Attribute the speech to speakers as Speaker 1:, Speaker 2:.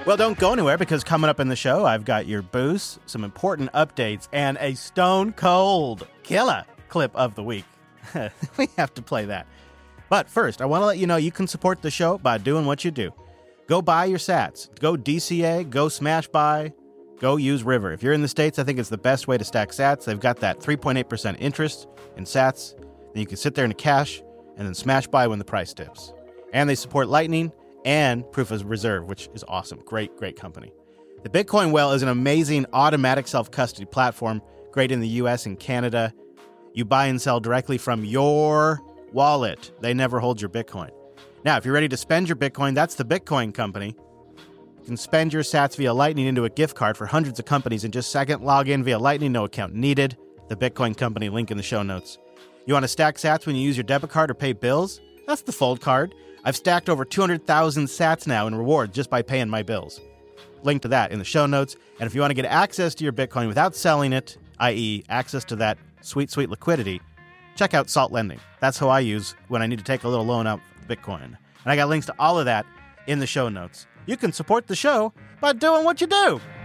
Speaker 1: Well, don't go anywhere, because coming up in the show, I've got your boost, some important updates, and a stone cold killer clip of the week. We have to play that. But first, I want to let you know you can support the show by doing what you do. Go buy your sats. Go DCA, go smash buy, go use River. If you're in the States, I think it's the best way to stack sats. They've got that 3.8% interest in sats. Then you can sit there in cash and then smash buy when the price dips. And they support Lightning and Proof of Reserve, which is awesome. Great, great company. The Bitcoin Well is an amazing automatic self-custody platform, great in the US and Canada. You buy and sell directly from your wallet. They never hold your Bitcoin. Now, if you're ready to spend your Bitcoin, that's the Bitcoin Company. You can spend your sats via Lightning into a gift card for hundreds of companies in just a second. Log in via Lightning, no account needed. The Bitcoin Company, link in the show notes. You want to stack sats when you use your debit card or pay bills? That's the Fold card. I've stacked over 200,000 sats now in rewards just by paying my bills. Link to that in the show notes. And if you want to get access to your Bitcoin without selling it, i.e. access to that sweet, sweet liquidity, check out Salt Lending. That's who I use when I need to take a little loan out for Bitcoin. And I got links to all of that in the show notes. You can support the show by doing what you do.